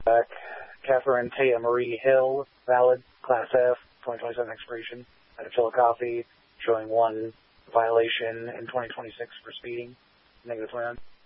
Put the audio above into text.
Catherine Taya Marie Hill, valid, Class F, 2027 expiration. I had to fill a copy showing one violation in 2026 for speeding, -29.